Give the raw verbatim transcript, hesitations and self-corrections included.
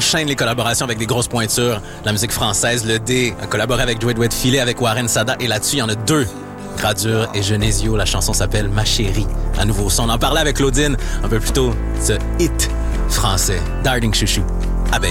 enchaîne les collaborations avec des grosses pointures. La musique française, le D a collaboré avec Dwayne Wade Filet, avec Warren Sada, et là-dessus, il y en a deux. Gradure et Genesio, la chanson s'appelle Ma chérie. À nouveau, on en parlait avec Claudine un peu plus tôt, ce hit français. Darling Chouchou.